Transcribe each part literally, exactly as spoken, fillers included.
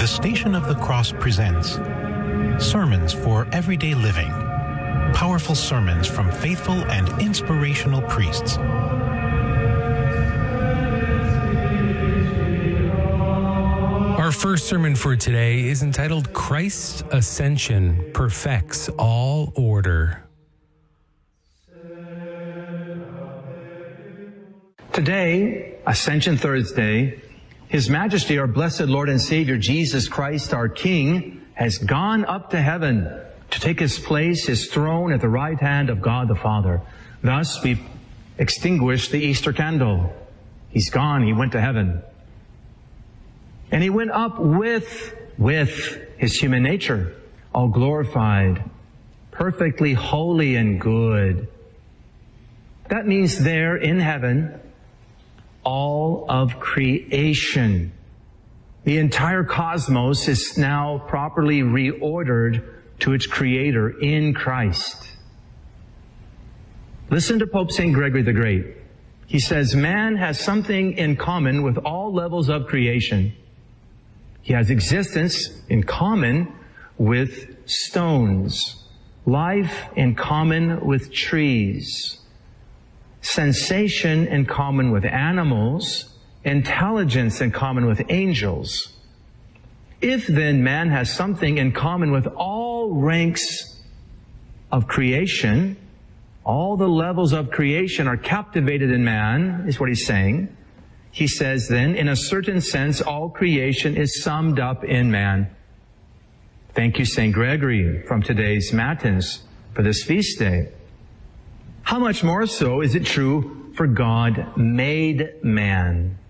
Station of the Cross presents Sermons for Everyday Living. Powerful sermons from faithful and inspirational priests. Our first sermon for today is entitled Christ's Ascension Perfects All Order. Today, Ascension Thursday, His Majesty, our blessed Lord and Savior, Jesus Christ, our King, has gone up to heaven to take His place, His throne at the right hand of God the Father. Thus, we extinguish the Easter candle. He's gone. He went to heaven. And He went up with, with His human nature, all glorified, perfectly holy and good. That means there in heaven, all of creation, the entire cosmos is now properly reordered to its Creator in Christ. Listen to Pope Saint Gregory the Great. He says, man has something in common with all levels of creation. He has existence in common with stones, life in common with trees, sensation in common with animals, intelligence in common with angels. If then man has something in common with all ranks of creation, all the levels of creation are captivated in man, is what he's saying. He says then, in a certain sense, all creation is summed up in man. Thank you, Saint Gregory, from today's Matins for this feast day. How much more so is it true for God made man?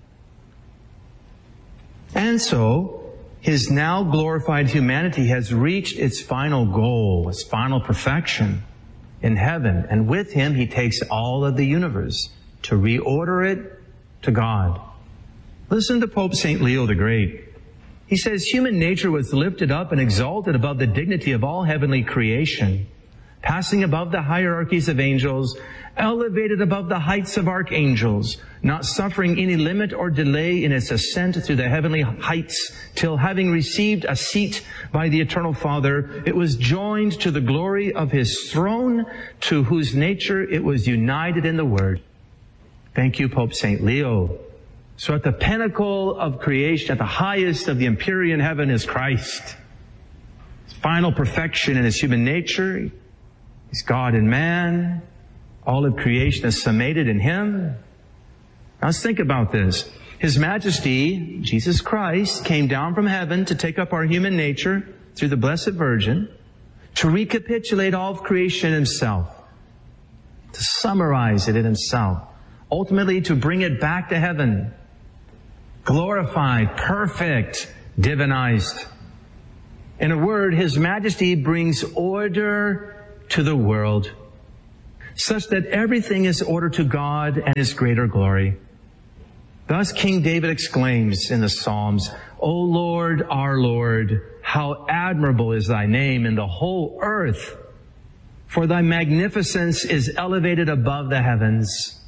And so, His now glorified humanity has reached its final goal, its final perfection in heaven. And with Him, He takes all of the universe to reorder it to God. Listen to Pope Saint Leo the Great. He says, human nature was lifted up and exalted above the dignity of all heavenly creation, passing above the hierarchies of angels, elevated above the heights of archangels, not suffering any limit or delay in its ascent through the heavenly heights, till having received a seat by the eternal Father, it was joined to the glory of His throne, to whose nature it was united in the Word. Thank you, Pope Saint Leo. So at the pinnacle of creation, at the highest of the empyrean heaven is Christ. His final perfection in His human nature. He's God and man. All of creation is summated in Him. Now let's think about this. His Majesty, Jesus Christ, came down from heaven to take up our human nature through the Blessed Virgin, to recapitulate all of creation Himself, to summarize it in Himself, ultimately to bring it back to heaven, glorified, perfect, divinized. In a word, His Majesty brings order to the world, such that everything is ordered to God and His greater glory. Thus King David exclaims in the Psalms, O Lord, our Lord, how admirable is Thy name in the whole earth, for Thy magnificence is elevated above the heavens.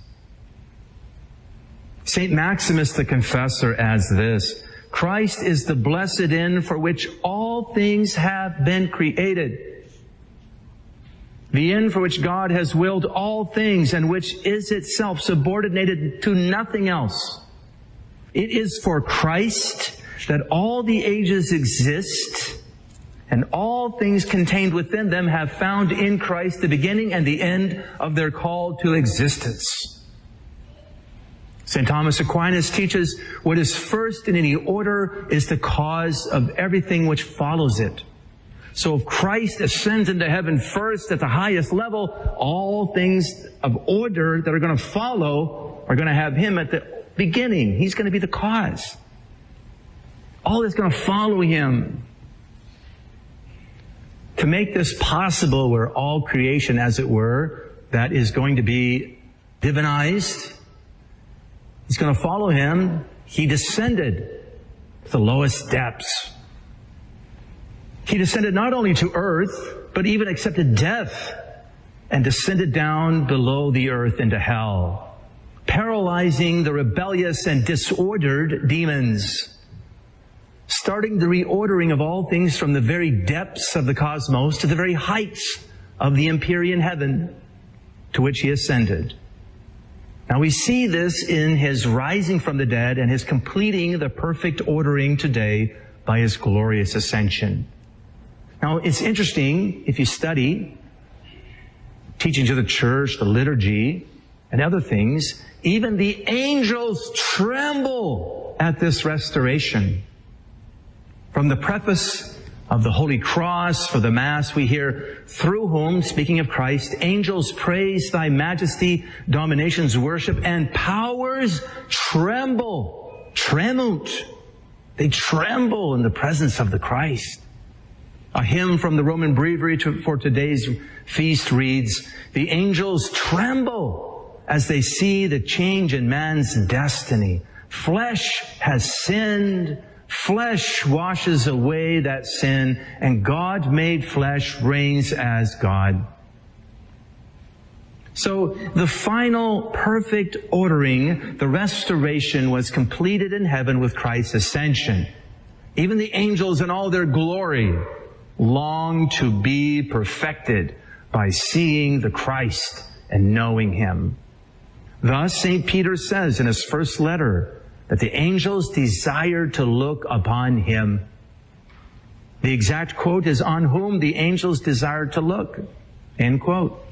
Saint Maximus the Confessor adds this, Christ is the blessed end for which all things have been created, the end for which God has willed all things and which is itself subordinated to nothing else. It is for Christ that all the ages exist, and all things contained within them have found in Christ the beginning and the end of their call to existence. Saint Thomas Aquinas teaches what is first in any order is the cause of everything which follows it. So if Christ ascends into heaven first at the highest level, all things of order that are going to follow are going to have Him at the beginning. He's going to be the cause. All is going to follow Him. To make this possible, where all creation, as it were, that is going to be divinized, is going to follow Him, He descended to the lowest depths. He descended not only to earth, but even accepted death and descended down below the earth into hell, paralyzing the rebellious and disordered demons. starting the reordering of all things from the very depths of the cosmos to the very heights of the empyrean heaven to which he ascended. Now we see this in his rising from the dead and his completing the perfect ordering today by his glorious ascension. Now it's interesting, if you study teachings of the church, the liturgy, and other things, even the angels tremble at this restoration. From the preface of the Holy Cross for the Mass, we hear, through whom, speaking of Christ, angels praise thy majesty, dominations worship, and powers tremble. Tremunt. They tremble in the presence of the Christ. A hymn from the Roman Breviary to, for today's feast reads, the angels tremble as they see the change in man's destiny. Flesh has sinned. Flesh washes away that sin, and God made flesh reigns as God. So the final perfect ordering, the restoration, was completed in heaven with Christ's ascension. Even the angels in all their glory long to be perfected by seeing the Christ and knowing Him. Thus, Saint Peter says in his first letter, that the angels desire to look upon Him. The exact quote is, on whom the angels desired to look. End quote.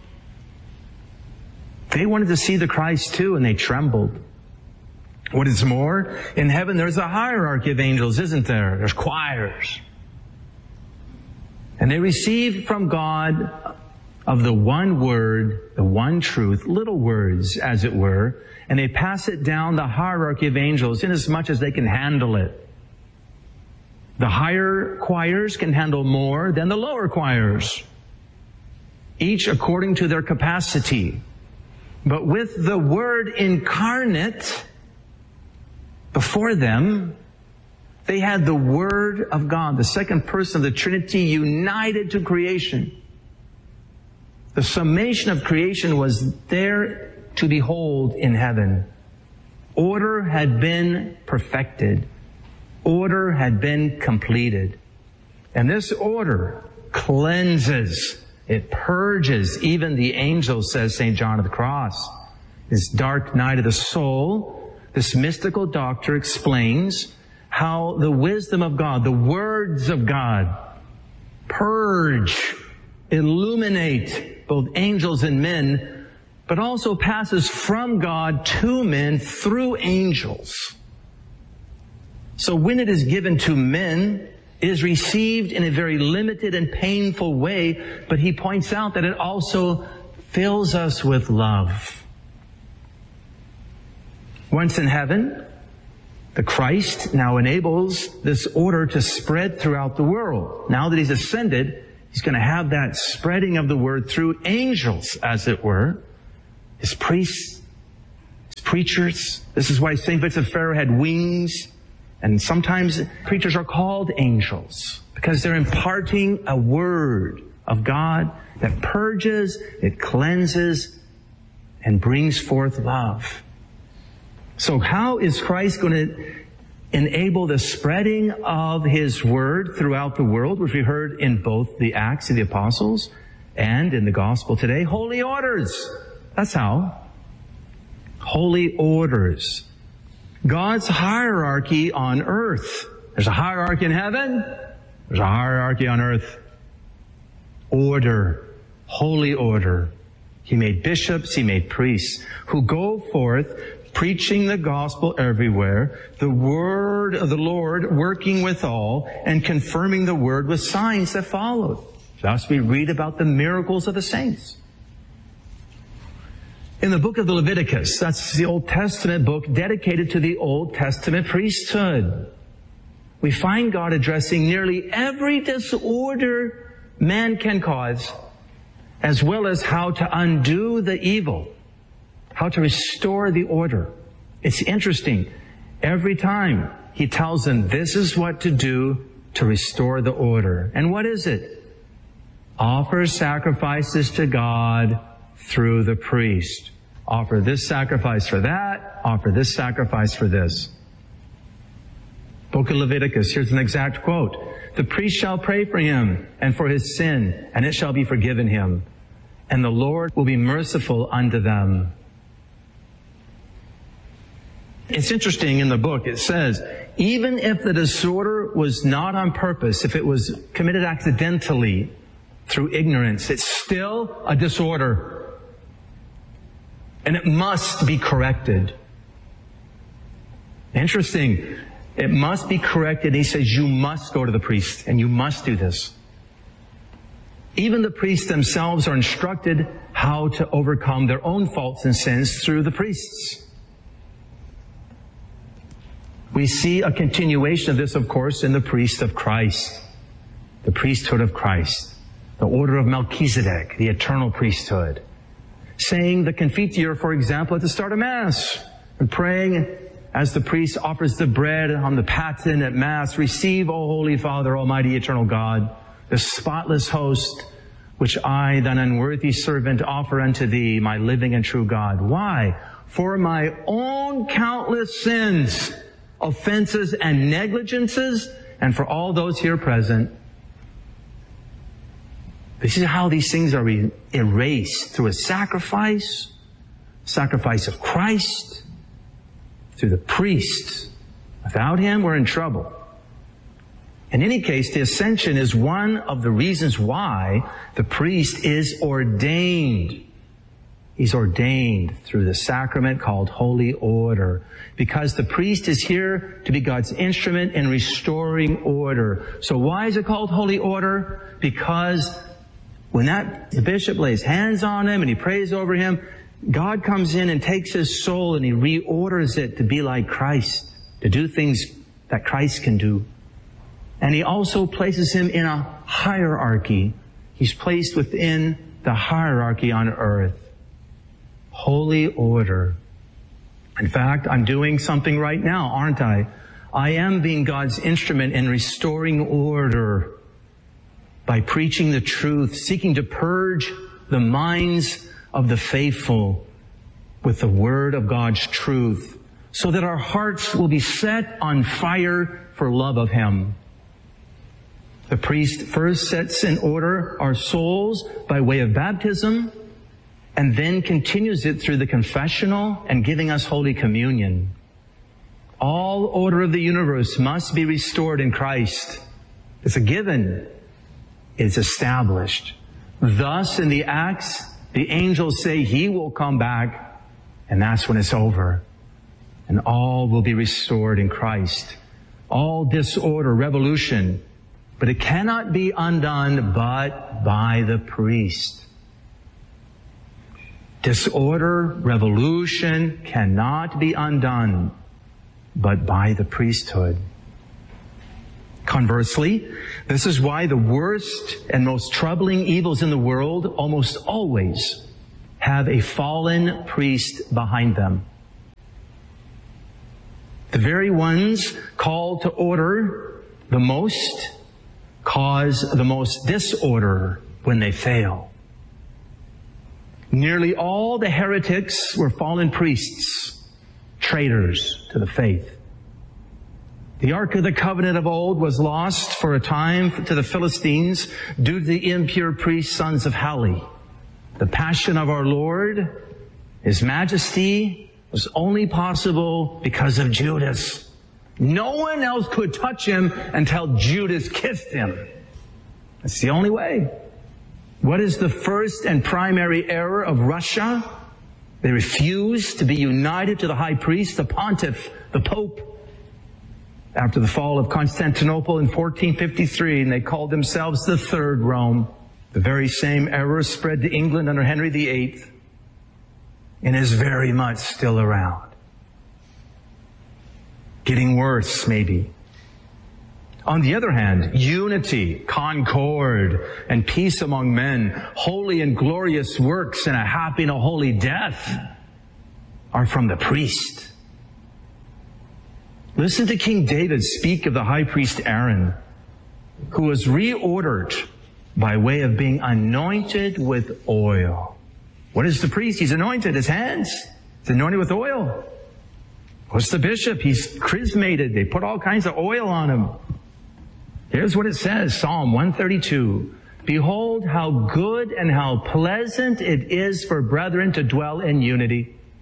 They wanted to see the Christ too, and they trembled. What is more, in heaven there's a hierarchy of angels, isn't there? There's choirs. And they receive from God of the one word, the one truth, little words, as it were, and they pass it down the hierarchy of angels inasmuch as they can handle it. The higher choirs can handle more than the lower choirs, each according to their capacity. But with the Word incarnate before them, they had the Word of God, the second person of the Trinity, united to creation. The summation of creation was there to behold in heaven. Order had been perfected. Order had been completed. And this order cleanses, it purges even the angels, says Saint John of the Cross. This dark night of the soul, this mystical doctor explains how the wisdom of God, the words of God, purge, illuminate both angels and men, but also passes from God to men through angels. So when it is given to men, it is received in a very limited and painful way, but he points out that it also fills us with love. Once in heaven, the Christ now enables this order to spread throughout the world. Now that He's ascended, He's going to have that spreading of the word through angels, as it were. His priests, his preachers. This is why Saint Vincent Ferrer had wings. And sometimes preachers are called angels because they're imparting a word of God that purges, it cleanses, and brings forth love. So how is Christ going to enable the spreading of His word throughout the world, which we heard in both the Acts of the Apostles and in the Gospel today? Holy orders. That's how. Holy orders. God's hierarchy on earth. There's a hierarchy in heaven. There's a hierarchy on earth. Order. Holy order. He made bishops, He made priests who go forth preaching the gospel everywhere, the word of the Lord working with all, and confirming the word with signs that followed. Thus we read about the miracles of the saints. In the book of the Leviticus, that's the Old Testament book dedicated to the Old Testament priesthood, we find God addressing nearly every disorder man can cause, as well as how to undo the evil, how to restore the order. It's interesting. Every time He tells them this is what to do to restore the order. And what is it? Offer sacrifices to God through the priest. Offer this sacrifice for that. Offer this sacrifice for this. Book of Leviticus, here's an exact quote. The priest shall pray for him and for his sin, and it shall be forgiven him. And the Lord will be merciful unto them. It's interesting in the book, it says, even if the disorder was not on purpose, if it was committed accidentally through ignorance, it's still a disorder. And it must be corrected. Interesting. It must be corrected. He says, you must go to the priest, and you must do this. Even the priests themselves are instructed how to overcome their own faults and sins through the priests. We see a continuation of this, of course, in the priest of Christ, the priesthood of Christ, the order of Melchizedek, the eternal priesthood. Saying the Confiteor, for example, at the start of Mass, and praying as the priest offers the bread on the paten at Mass, receive, O Holy Father, Almighty Eternal God, the spotless host, which I, thine unworthy servant, offer unto thee, my living and true God. Why? For my own countless sins, offenses, and negligences, and for all those here present. This is how these things are erased, through a sacrifice, sacrifice of Christ, through the priest. Without him, we're in trouble. In any case, the ascension is one of the reasons why the priest is ordained. He's ordained through the sacrament called Holy Order, because the priest is here to be God's instrument in restoring order. So why is it called Holy Order? Because when that the bishop lays hands on him and he prays over him, God comes in and takes his soul and he reorders it to be like Christ, to do things that Christ can do. And he also places him in a hierarchy. He's placed within the hierarchy on earth. Holy order. In fact, I'm doing something right now, aren't I? I am being God's instrument in restoring order by preaching the truth, seeking to purge the minds of the faithful with the word of God's truth, so that our hearts will be set on fire for love of him. The priest first sets in order our souls by way of baptism, and then continues it through the confessional and giving us Holy Communion. All order of the universe must be restored in Christ. It's a given. It's established. Thus, in the Acts, the angels say he will come back, and that's when it's over. And all will be restored in Christ. All disorder, revolution, but it cannot be undone but by the priest. Disorder, revolution cannot be undone but by the priesthood. Conversely, this is why the worst and most troubling evils in the world almost always have a fallen priest behind them. The very ones called to order the most cause the most disorder when they fail. Nearly all the heretics were fallen priests, traitors to the faith. The Ark of the Covenant of old was lost for a time to the Philistines due to the impure priest sons of Hali. The passion of our Lord, His Majesty, was only possible because of Judas. No one else could touch him until Judas kissed him. That's the only way. What is the first and primary error of Russia? They refused to be united to the high priest, the pontiff, the pope, after the fall of Constantinople in fourteen fifty-three, and they called themselves the Third Rome. The very same error spread to England under Henry the Eighth and is very much still around. Getting worse, maybe. On the other hand, unity, concord, and peace among men, holy and glorious works, and a happy and a holy death are from the priest. Listen to King David speak of the high priest Aaron, who was reordered by way of being anointed with oil. What is the priest? He's anointed. His hands. He's anointed with oil. What's the bishop? He's chrismated. They put all kinds of oil on him. Here's what it says, Psalm one thirty-two. Behold how good and how pleasant it is for brethren to dwell in unity.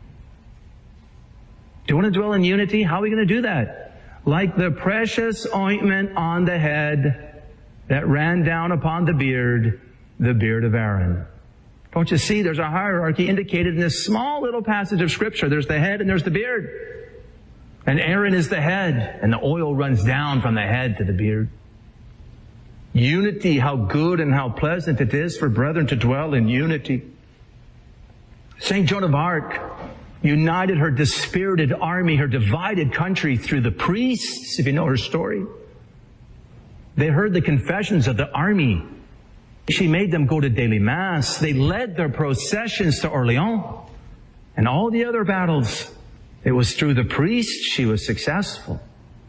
Do you want to dwell in unity? How are we going to do that? Like the precious ointment on the head that ran down upon the beard, the beard of Aaron. Don't you see? There's a hierarchy indicated in this small little passage of Scripture. There's the head and there's the beard. And Aaron is the head, and the oil runs down from the head to the beard. Unity, how good and how pleasant it is for brethren to dwell in unity. Saint Joan of Arc united her dispirited army, her divided country through the priests, if you know her story. They heard the confessions of the army. She made them go to daily mass. They led their processions to Orleans. And all the other battles, it was through the priests she was successful.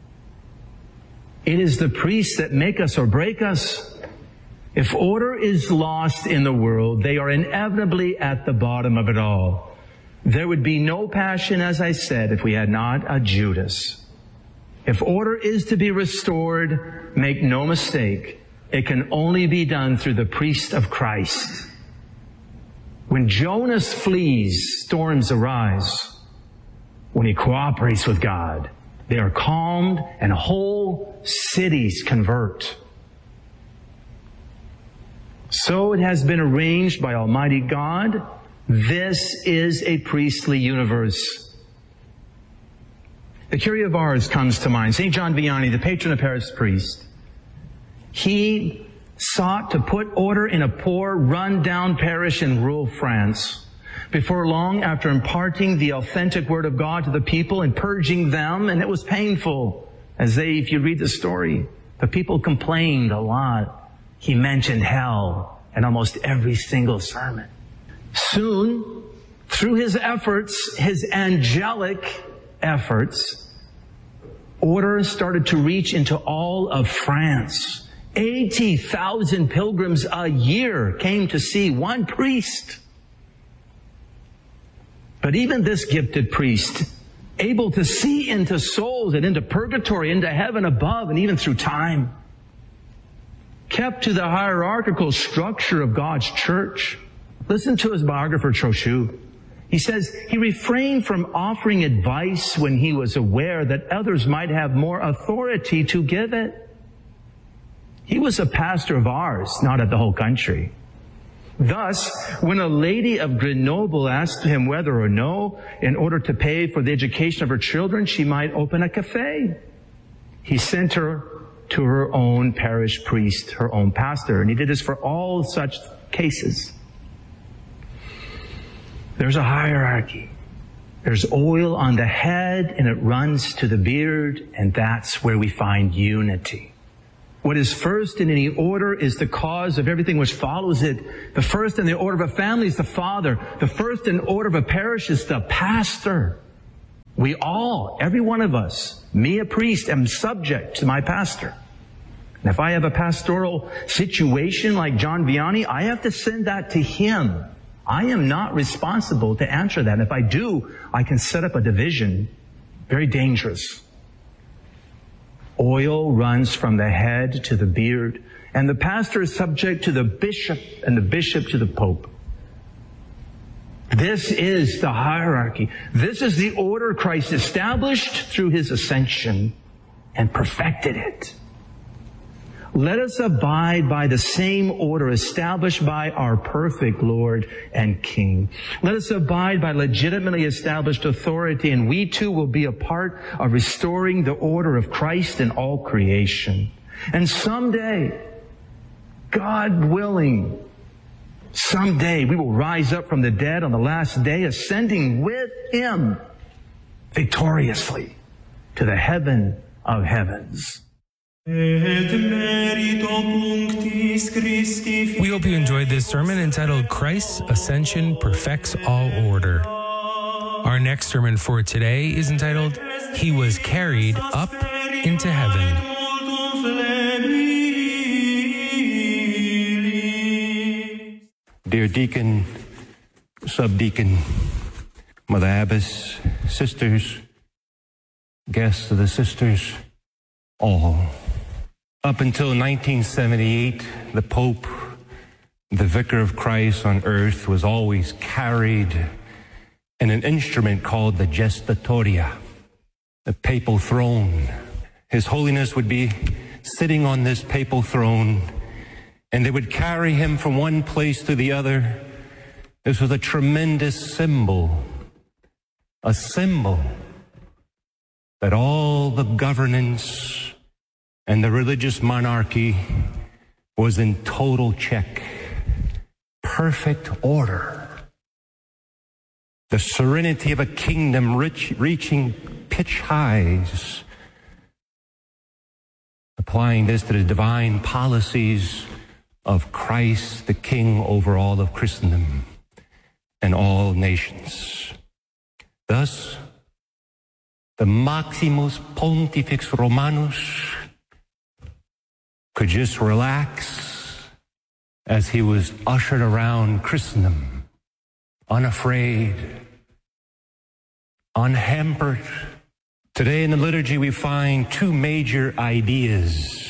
It is the priests that make us or break us. If order is lost in the world, they are inevitably at the bottom of it all. There would be no passion, as I said, if we had not a Judas. If order is to be restored, make no mistake, it can only be done through the priest of Christ. When Jonas flees, storms arise. When he cooperates with God, they are calmed and whole cities convert. So it has been arranged by Almighty God. This is a priestly universe. The Curé of Ars comes to mind. Saint John Vianney, the patron of Paris priest. He sought to put order in a poor, run-down parish in rural France. Before long, after imparting the authentic Word of God to the people and purging them, and it was painful, as they, if you read the story, the people complained a lot. He mentioned hell in almost every single sermon. Soon, through his efforts, his angelic efforts, order started to reach into all of France. eighty thousand pilgrims a year came to see one priest. But even this gifted priest, able to see into souls and into purgatory, into heaven above, and even through time, kept to the hierarchical structure of God's church. Listen to his biographer, Trochu. He says he refrained from offering advice when he was aware that others might have more authority to give it. He was a pastor of ours, not of the whole country. Thus, when a lady of Grenoble asked him whether or no, in order to pay for the education of her children, she might open a cafe, he sent her to her own parish priest, her own pastor. And he did this for all such cases. There's a hierarchy. There's oil on the head and it runs to the beard, and that's where we find unity. What is first in any order is the cause of everything which follows it. The first in the order of a family is the father. The first in order of a parish is the pastor. We all, every one of us, me a priest, am subject to my pastor. And if I have a pastoral situation like John Vianney, I have to send that to him. I am not responsible to answer that. And if I do, I can set up a division. Very dangerous. Oil runs from the head to the beard, and the pastor is subject to the bishop, and the bishop to the pope. This is the hierarchy. This is the order Christ established through his ascension and perfected it. Let us abide by the same order established by our perfect Lord and King. Let us abide by legitimately established authority, and we too will be a part of restoring the order of Christ in all creation. And someday, God willing, someday we will rise up from the dead on the last day, ascending with him victoriously to the heaven of heavens. We hope you enjoyed this sermon entitled Christ's Ascension Perfects All Order. Our next sermon for today is entitled He Was Carried Up into Heaven. Dear Deacon, Subdeacon, Mother Abbess, sisters, guests of the sisters, all. Up until nineteen seventy-eight, the Pope, the Vicar of Christ on earth, was always carried in an instrument called the gestatoria, the papal throne. His Holiness would be sitting on this papal throne, and they would carry him from one place to the other. This was a tremendous symbol, a symbol that all the governance and the religious monarchy was in total check, perfect order. The serenity of a kingdom rich, reaching pitch highs, applying this to the divine policies of Christ, the King over all of Christendom and all nations. Thus, the Maximus Pontifex Romanus could just relax as he was ushered around Christendom, unafraid, unhampered. Today in the liturgy we find two major ideas.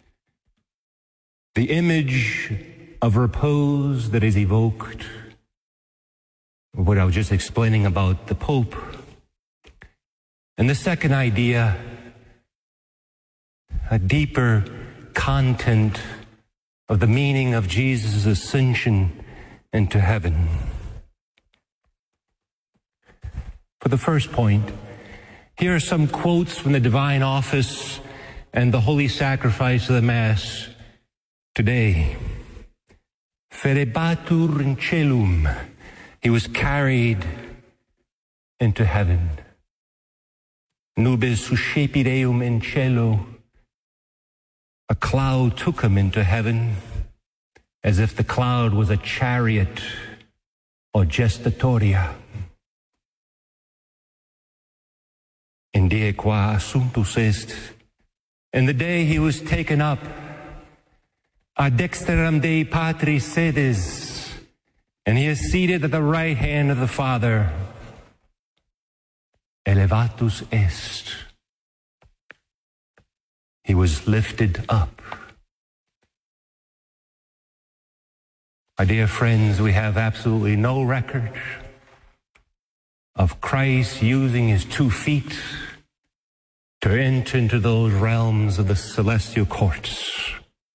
The image of repose that is evoked, what I was just explaining about the Pope. And the second idea, a deeper content of the meaning of Jesus' ascension into heaven. For the first point, here are some quotes from the divine office and the holy sacrifice of the Mass today. Ferebatur in celum. He was carried into heaven. Nubes suscepideum in cielo. A cloud took him into heaven, as if the cloud was a chariot or gestatoria. In die qua assumptus est, in the day he was taken up, ad dexteram Dei Patris sedes, and he is seated at the right hand of the Father. Elevatus est. He was lifted up. My dear friends, we have absolutely no record of Christ using his two feet to enter into those realms of the celestial courts.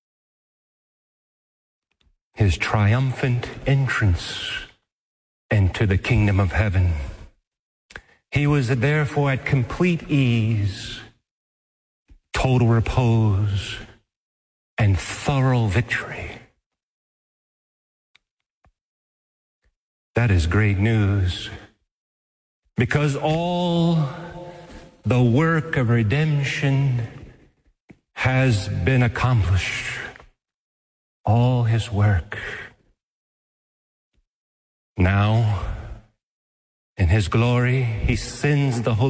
His triumphant entrance into the kingdom of heaven. He was therefore at complete ease, total repose, and thorough victory. That is great news, because all the work of redemption has been accomplished. All his work. Now, in his glory, he sends the Holy